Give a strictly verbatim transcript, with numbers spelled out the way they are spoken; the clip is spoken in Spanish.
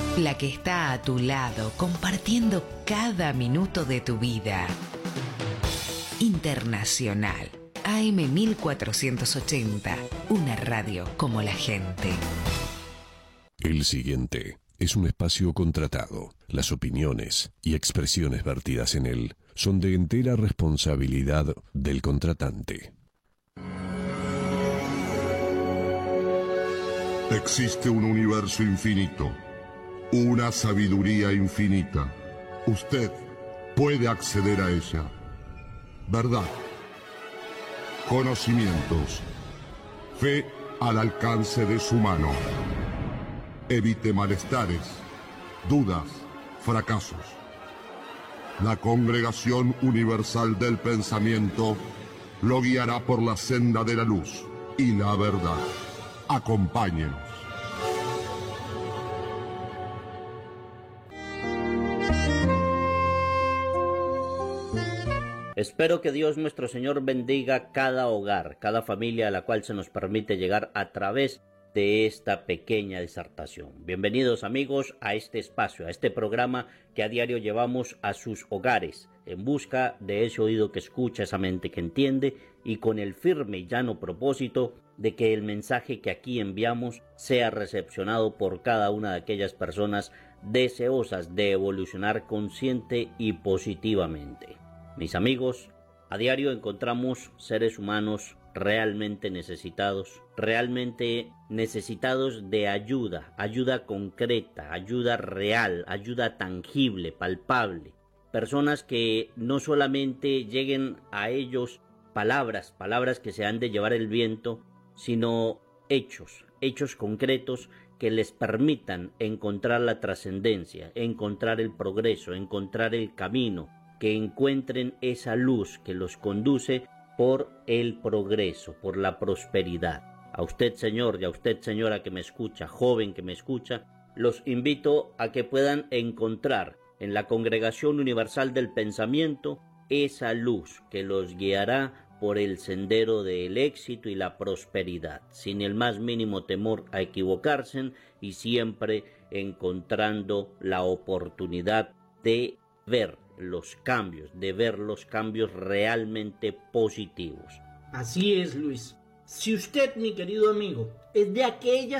La que está a tu lado, compartiendo cada minuto de tu vida. Internacional, A M mil cuatrocientos ochenta, una radio como la gente. El siguiente es un espacio contratado. Las opiniones y expresiones vertidas en él son de entera responsabilidad del contratante. Existe un universo infinito, una sabiduría infinita. Usted puede acceder a ella. Verdad, conocimientos, fe al alcance de su mano. Evite malestares, dudas, fracasos. La Congregación Universal del Pensamiento lo guiará por la senda de la luz y la verdad. Acompáñenos. Espero que Dios nuestro Señor bendiga cada hogar, cada familia a la cual se nos permite llegar a través de esta pequeña disertación. Bienvenidos amigos a este espacio, a este programa que a diario llevamos a sus hogares en busca de ese oído que escucha, esa mente que entiende y con el firme y llano propósito de que el mensaje que aquí enviamos sea recepcionado por cada una de aquellas personas deseosas de evolucionar consciente y positivamente. Mis amigos, a diario encontramos seres humanos realmente necesitados, realmente necesitados de ayuda, ayuda concreta, ayuda real, ayuda tangible, palpable. Personas que no solamente lleguen a ellos palabras, palabras que se han de llevar el viento, sino hechos, hechos concretos que les permitan encontrar la trascendencia, encontrar el progreso, encontrar el camino, que encuentren esa luz que los conduce por el progreso, por la prosperidad. A usted, señor, y a usted, señora, que me escucha, joven que me escucha, los invito a que puedan encontrar en la Congregación Universal del Pensamiento esa luz que los guiará por el sendero del éxito y la prosperidad, sin el más mínimo temor a equivocarse y siempre encontrando la oportunidad de ver los cambios, de ver los cambios realmente positivos. Así es, Luis. Si usted, mi querido amigo, es de aquellas